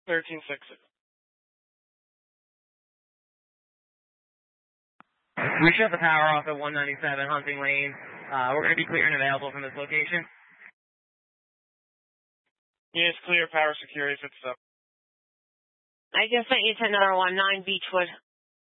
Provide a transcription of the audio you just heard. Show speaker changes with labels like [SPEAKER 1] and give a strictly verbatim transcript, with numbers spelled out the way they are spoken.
[SPEAKER 1] thirteen six.
[SPEAKER 2] We shut the power off at one ninety-seven Hunting Lane. Uh, we're going to be clear and available from this location.
[SPEAKER 1] Yes, clear, power security, fifty-seven.
[SPEAKER 3] I just sent you to another one, nine Beechwood.